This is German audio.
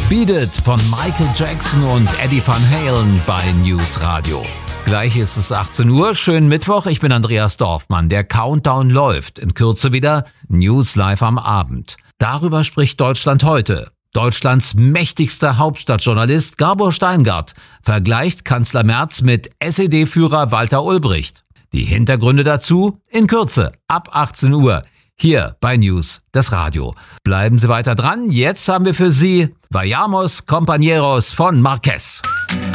Beat It von Michael Jackson und Eddie Van Halen bei News Radio. Gleich ist es 18 Uhr, schönen Mittwoch, ich bin Andreas Dorfmann. Der Countdown läuft, in Kürze wieder News live am Abend. Darüber spricht Deutschland heute. Deutschlands mächtigster Hauptstadtjournalist Gabor Steingart vergleicht Kanzler Merz mit SED-Führer Walter Ulbricht. Die Hintergründe dazu in Kürze, ab 18 Uhr. Hier bei News, das Radio. Bleiben Sie weiter dran. Jetzt haben wir für Sie Vayamos Compañeros von Marquez.